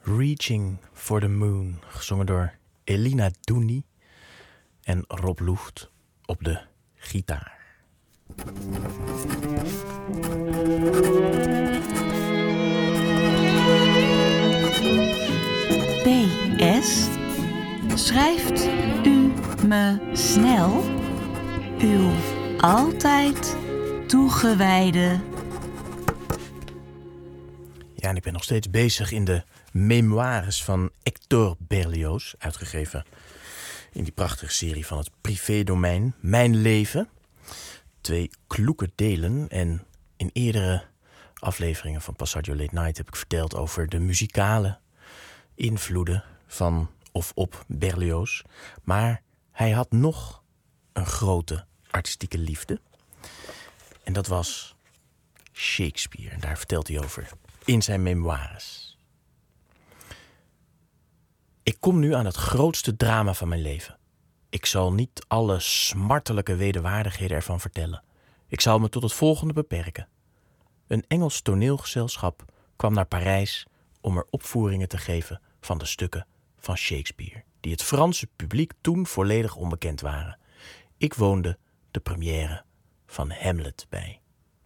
Reaching for the Moon, gezongen door Elina Doeni en Rob Lucht op de gitaar. PS. Schrijft u me snel uw altijd toegewijde... Ja, en ik ben nog steeds bezig in de memoires van Hector Berlioz, uitgegeven in die prachtige serie van het privédomein Mijn Leven. 2 kloeke delen. En in eerdere afleveringen van Passaggio Late Night heb ik verteld over de muzikale invloeden van of op Berlioz. Maar hij had nog een grote artistieke liefde. En dat was Shakespeare. En daar vertelt hij over in zijn memoires. Ik kom nu aan het grootste drama van mijn leven. Ik zal niet alle smartelijke wederwaardigheden ervan vertellen. Ik zal me tot het volgende beperken. Een Engels toneelgezelschap kwam naar Parijs om er opvoeringen te geven van de stukken van Shakespeare, die het Franse publiek toen volledig onbekend waren. Ik woonde de première van Hamlet bij.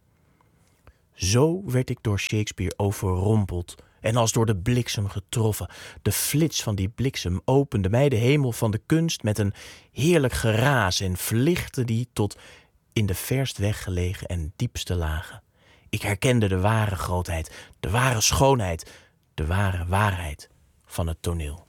Zo werd ik door Shakespeare overrompeld en als door de bliksem getroffen. De flits van die bliksem opende mij de hemel van de kunst met een heerlijk geraas en verlichtte die tot in de verst weggelegen en diepste lagen. Ik herkende de ware grootheid, de ware schoonheid, de ware waarheid van het toneel.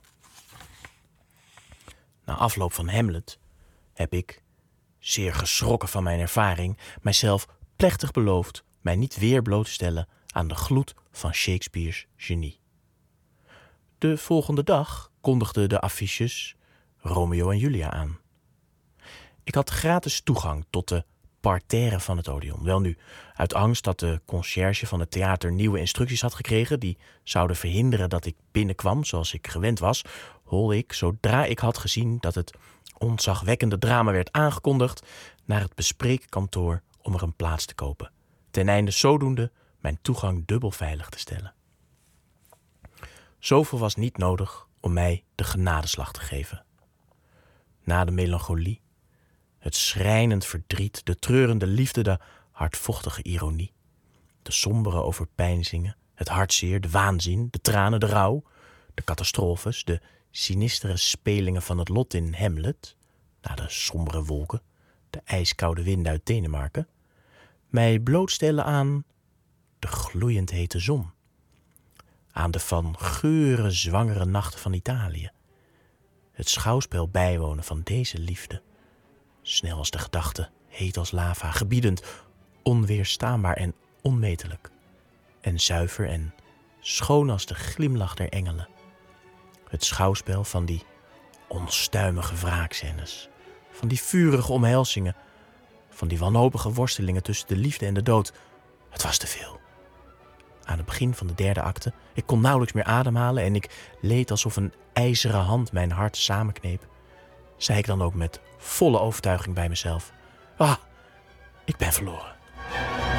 Na afloop van Hamlet heb ik, zeer geschrokken van mijn ervaring, mijzelf plechtig beloofd mij niet weer bloot te stellen aan de gloed van Shakespeare's genie. De volgende dag kondigden de affiches Romeo en Julia aan. Ik had gratis toegang tot de parterre van het Odeon. Welnu, uit angst dat de conciërge van het theater nieuwe instructies had gekregen die zouden verhinderen dat ik binnenkwam zoals ik gewend was, holde ik, zodra ik had gezien dat het ontzagwekkende drama werd aangekondigd, naar het bespreekkantoor om er een plaats te kopen, ten einde zodoende mijn toegang dubbel veilig te stellen. Zoveel was niet nodig om mij de genadeslag te geven. Na de melancholie, het schrijnend verdriet, de treurende liefde, de hardvochtige ironie, de sombere overpeinzingen, het hartzeer, de waanzin, de tranen, de rouw, de catastrofes, de sinistere spelingen van het lot in Hamlet, na de sombere wolken, de ijskoude winden uit Denemarken, mij blootstellen aan de gloeiend hete zon, aan de van geuren zwangere nachten van Italië, het schouwspel bijwonen van deze liefde, snel als de gedachte, heet als lava, gebiedend, onweerstaanbaar en onmetelijk, en zuiver en schoon als de glimlach der engelen, het schouwspel van die onstuimige wraakscènes, van die vurige omhelzingen, van die wanhopige worstelingen tussen de liefde en de dood. Het was te veel. Aan het begin van de 3e acte, ik kon nauwelijks meer ademhalen en ik leed alsof een ijzeren hand mijn hart samenkneep, zei ik dan ook met volle overtuiging bij mezelf: ik ben verloren.